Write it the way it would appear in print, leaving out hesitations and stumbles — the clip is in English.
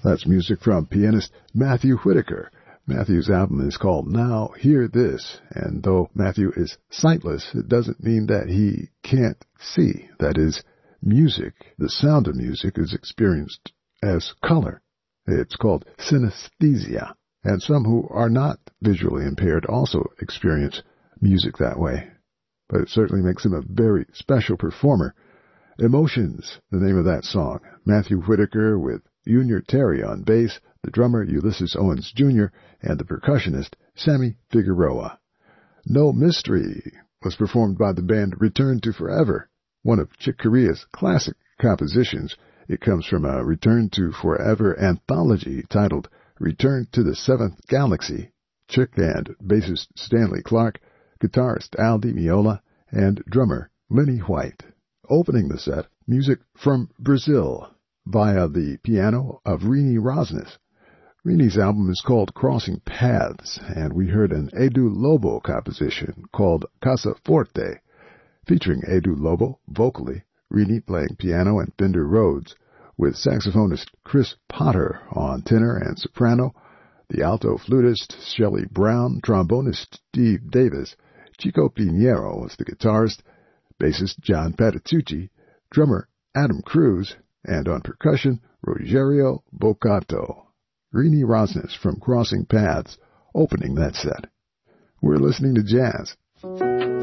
That's music from pianist Matthew Whitaker. Matthew's album is called Now Hear This, and though Matthew is sightless, it doesn't mean that he can't see. That is, music, the sound of music, is experienced as color. It's called synesthesia, and some who are not visually impaired also experience music that way. But it certainly makes him a very special performer. Emotions, the name of that song. Matthew Whitaker with Junior Terry on bass, the drummer Ulysses Owens Jr., and the percussionist Sammy Figueroa. No Mystery was performed by the band Return to Forever, one of Chick Corea's classic compositions. It comes from a Return to Forever anthology titled Return to the Seventh Galaxy. Chick and bassist Stanley Clark, guitarist Al Di Meola, and drummer Lenny White. Opening the set, music from Brazil via the piano of Rini Rosnes. Rini's album is called Crossing Paths, and we heard an Edu Lobo composition called Casa Forte, featuring Edu Lobo vocally, Rini playing piano and Fender Rhodes, with saxophonist Chris Potter on tenor and soprano, the alto flutist Shelley Brown, trombonist Steve Davis, Chico Pinheiro was the guitarist, bassist John Patitucci, drummer Adam Cruz, and on percussion, Rogerio Bocato. Rini Rosnes from Crossing Paths, opening that set. We're listening to jazz.